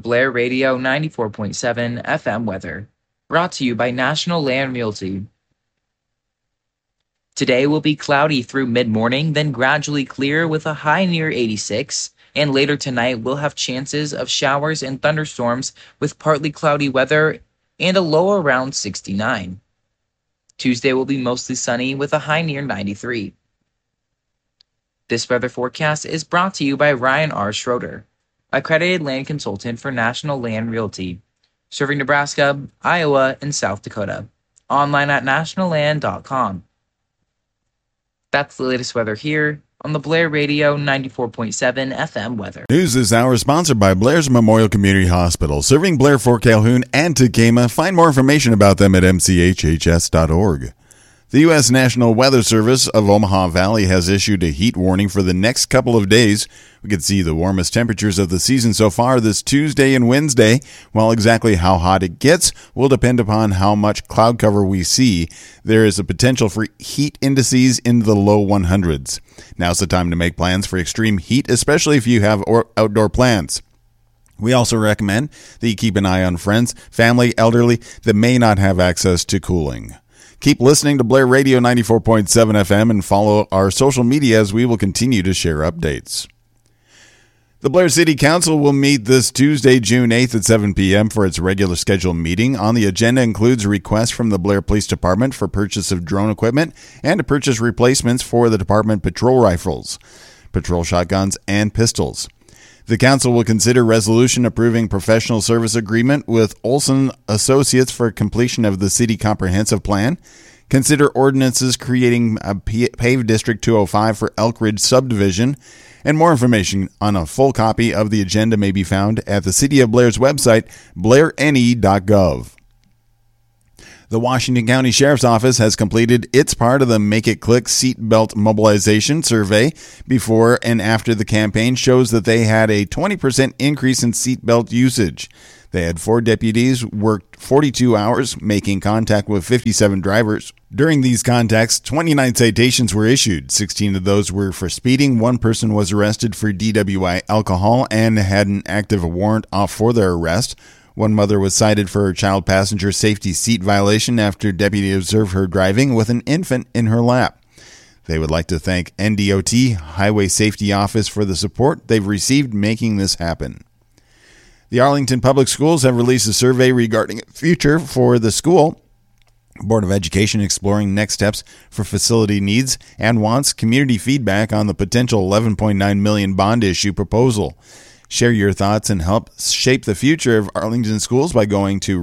Blair Radio 94.7 FM weather, brought to you by National Land Realty. Today will be cloudy through mid-morning, then gradually clear with a high near 86, and later tonight we'll have chances of showers and thunderstorms with partly cloudy weather and a low around 69. Tuesday will be mostly sunny with a high near 93. This weather forecast is brought to you by Ryan R. Schroeder, accredited land consultant for National Land Realty, serving Nebraska, Iowa, and South Dakota. Online at nationalland.com. That's the latest weather here on the Blair Radio 94.7 FM weather. News this hour is sponsored by Blair's Memorial Community Hospital, serving Blair, Fort Calhoun, and Tekamah. Find more information about them at mchhs.org. The U.S. National Weather Service of Omaha Valley has issued a heat warning for the next couple of days. We could see the warmest temperatures of the season so far this Tuesday and Wednesday, while exactly how hot it gets will depend upon how much cloud cover we see. There is a potential for heat indices in the low 100s. Now's the time to make plans for extreme heat, especially if you have outdoor plans. We also recommend that you keep an eye on friends, family, elderly that may not have access to cooling. Keep listening to Blair Radio 94.7 FM and follow our social media as we will continue to share updates. The Blair City Council will meet this Tuesday, June 8th at 7 p.m. for its regular scheduled meeting. On the agenda includes a request from the Blair Police Department for purchase of drone equipment and to purchase replacements for the department patrol rifles, patrol shotguns, and pistols. The council will consider resolution approving professional service agreement with Olson Associates for completion of the city comprehensive plan, consider ordinances creating a paved District 205 for Elk Ridge subdivision, and more information on a full copy of the agenda may be found at the City of Blair's website, blairne.gov. The Washington County Sheriff's Office has completed its part of the Make It Click seatbelt mobilization survey. Before and after the campaign shows that they had a 20% increase in seatbelt usage. They had 4 deputies worked 42 hours, making contact with 57 drivers. During these contacts, 29 citations were issued. 16 of those were for speeding. 1 person was arrested for DWI alcohol and had an active warrant off for their arrest. 1 mother was cited for her child passenger safety seat violation after deputy observed her driving with an infant in her lap. They would like to thank NDOT Highway Safety Office for the support they've received making this happen. The Arlington Public Schools have released a survey regarding the future for the school. Board of Education exploring next steps for facility needs and wants community feedback on the potential $11.9 million bond issue proposal. Share your thoughts and help shape the future of Arlington schools by going to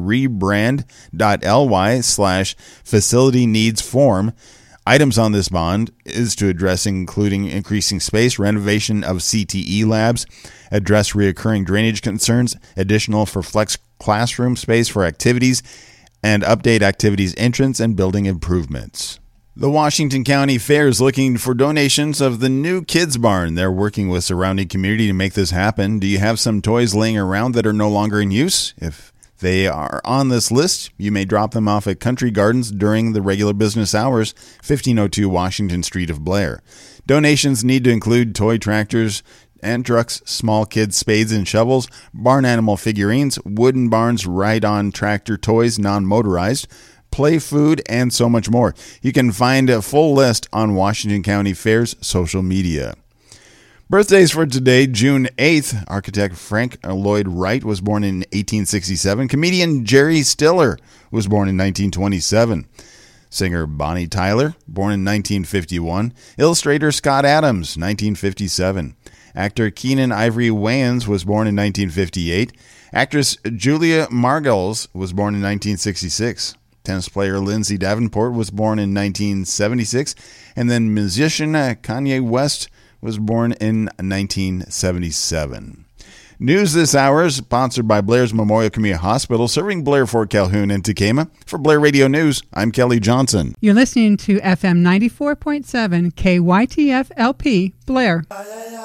rebrand.ly/facility needs form. Items on this bond is to address including increasing space, renovation of CTE labs, address reoccurring drainage concerns, additional for flex classroom space for activities, and update activities entrance and building improvements. The Washington County Fair is looking for donations of the new Kids Barn. They're working with surrounding community to make this happen. Do you have some toys laying around that are no longer in use? If they are on this list, you may drop them off at Country Gardens during the regular business hours, 1502 Washington Street of Blair. Donations need to include toy tractors and trucks, small kids' spades and shovels, barn animal figurines, wooden barns, ride-on tractor toys, non-motorized, play food, and so much more. You can find a full list on Washington County Fair's social media. Birthdays for today, June 8th. Architect Frank Lloyd Wright was born in 1867. Comedian Jerry Stiller was born in 1927. Singer Bonnie Tyler, born in 1951. Illustrator Scott Adams, 1957. Actor Keenan Ivory Wayans was born in 1958. Actress Julia Margulies was born in 1966. Tennis player Lindsay Davenport was born in 1976. And then musician Kanye West was born in 1977. News this hour is sponsored by Blair's Memorial Community Hospital, serving Blair, Fort Calhoun, and Tekamah. For Blair Radio News, I'm Kelly Johnson. You're listening to FM 94.7 KYTF LP, Blair.